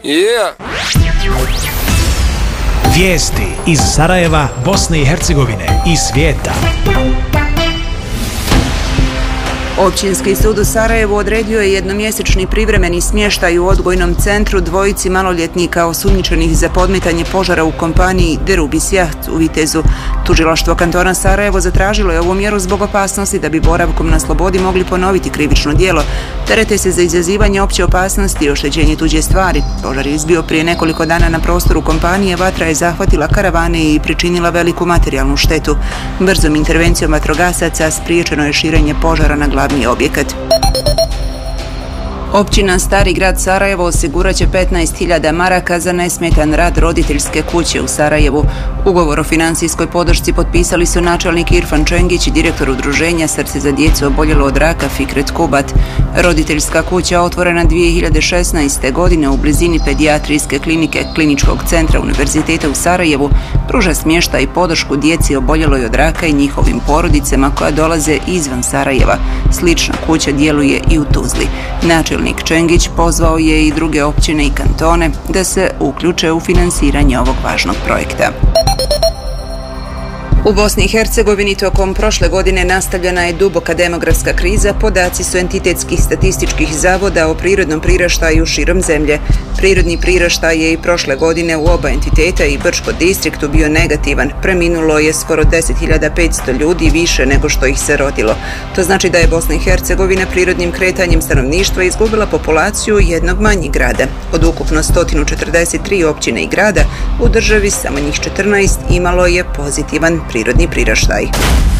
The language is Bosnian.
Vijesti iz Sarajeva, Bosne i Hercegovine i svijeta. Općinski sud u Sarajevu odredio je jednomjesečni privremeni smještaj u odgojnom centru dvojici maloljetnika osumnjičenih za podmetanje požara u kompaniji Derubis Jaht u Vitezu. Tužilaštvo kantona Sarajevo zatražilo je ovu mjeru zbog opasnosti da bi boravkom na slobodi mogli ponoviti krivično djelo. Terete se za izazivanje opće opasnosti i oštećenje tuđe stvari. Požar je izbio prije nekoliko dana na prostoru kompanije, vatra je zahvatila karavane i pričinila veliku materijalnu štetu. Brzom intervencijom vatrogasaca spriječeno je širenje požara na glavni objekat. Općina Stari grad Sarajevo osigurat će 15.000 maraka za nesmetan rad roditeljske kuće u Sarajevu. Ugovor o financijskoj podršci potpisali su načelnik Irfan Čengić i direktor udruženja Srce za djecu oboljelo od raka Fikret Kubat. Roditeljska kuća otvorena 2016. godine u blizini pedijatrijske klinike Kliničkog centra Univerziteta u Sarajevu pruža smještaj i podršku djeci oboljeloj od raka i njihovim porodicama koja dolaze izvan Sarajeva. Slična kuća djeluje i u Tuzli. Načelnik Čengić pozvao je i druge općine i kantone da se uključe u finansiranje ovog važnog projekta. U Bosni i Hercegovini tokom prošle godine nastavljena je duboka demografska kriza, podaci su entitetskih statističkih zavoda o prirodnom priraštaju širom zemlje. Prirodni priraštaj je i prošle godine u oba entiteta i Brčko distriktu bio negativan. Preminulo je skoro 10.500 ljudi više nego što ih se rodilo. To znači da je Bosna i Hercegovina prirodnim kretanjem stanovništva izgubila populaciju jednog manjeg grada. Od ukupno 143 općine i grada u državi samo njih 14 imalo je pozitivan prirodni priraštaj.